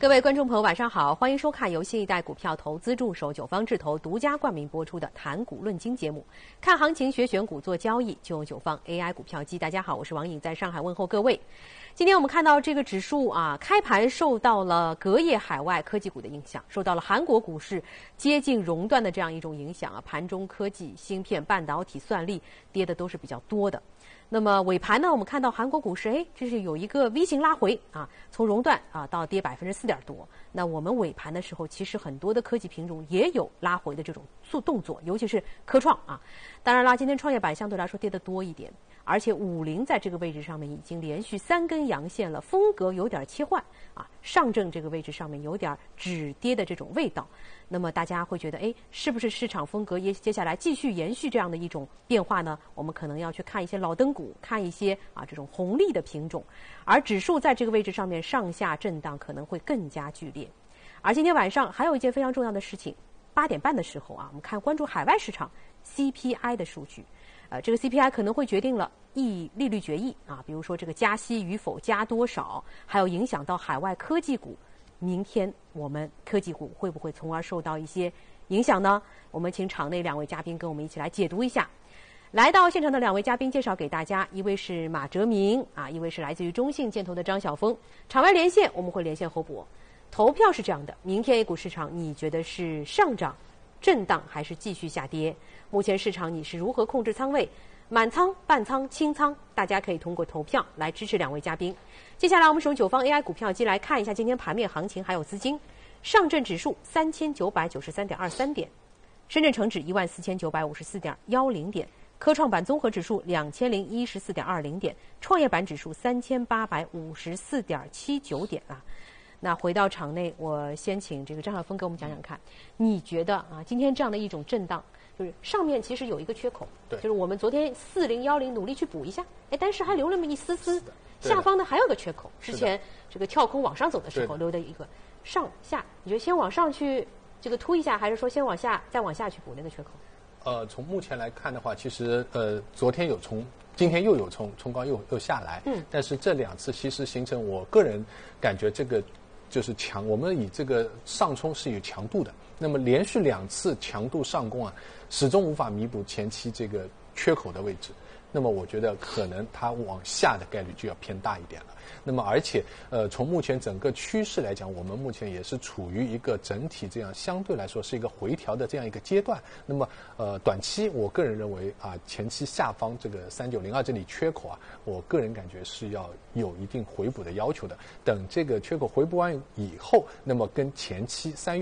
各位观众朋友，晚上好，欢迎收看由新一代股票投资助手九方智投独家冠名播出的《谈股论金》节目。看行情、学选股、做交易，就用九方 AI 股票机。大家好，我是王颖，在上海问候各位。今天我们看到这个指数开盘受到了隔夜海外科技股的影响，受到了韩国股市接近熔断的这样一种影响盘中科技、芯片、半导体、算力跌的都是比较多的。那么尾盘呢，我们看到韩国股市这是有一个 V 型拉回从熔断到跌4%多。那我们尾盘的时候，其实很多的科技品种也有拉回的这种动作，尤其是科创当然啦，今天创业板相对来说跌得多一点，而且50在这个位置上面已经连续3根阳线了，风格有点切换上证这个位置上面有点止跌的这种味道。那么大家会觉得是不是市场风格接下来继续延续这样的一种变化呢？我们可能要去看一些老灯股，看一些这种红利的品种，而指数在这个位置上面上下震荡可能会更加剧烈。而今天晚上还有一件非常重要的事情，8点半的时候我们关注海外市场 CPI 的数据。这个 CPI 可能会决定了利率决议比如说这个加息与否，加多少，还有影响到海外科技股。明天我们科技股会不会从而受到一些影响呢？我们请场内2位嘉宾跟我们一起来解读一下。来到现场的2位嘉宾介绍给大家，一位是马哲明一位是来自于中信建投的张晓峰。场外连线我们会连线侯博。投票是这样的，明天 A 股市场你觉得是上涨、震荡还是继续下跌？目前市场你是如何控制仓位？满仓、半仓、清仓，大家可以通过投票来支持2位嘉宾。接下来我们使用九方 AI 股票机来看一下今天盘面行情还有资金。上证指数3993.23点，深圳成指14954.10点，科创板综合指数2014.20点，创业板指数3854.79点那回到场内，我先请这个张晓峰给我们讲讲看，你觉得今天这样的一种震荡，就是上面其实有一个缺口， 对， 就是我们昨天4010努力去补一下，但是还留了那么一丝丝，下方呢还有个缺口，之前这个跳空往上走的时候留的一个上下，你觉得先往上去这个突一下，还是说先往下再往下去补那个缺口？ 从目前来看的话，其实昨天有冲，今天又有冲高又下来，但是这2次其实形成我个人感觉这个就是我们以这个上冲是有强度的，那么连续2次强度上攻始终无法弥补前期这个缺口的位置，那么我觉得可能它往下的概率就要偏大一点了。那么而且从目前整个趋势来讲，我们目前也是处于一个整体这样相对来说是一个回调的这样一个阶段。那么短期我个人认为前期下方这个3902这里缺口我个人感觉是要有一定回补的要求的。等这个缺口回补完以后，那么跟前期3月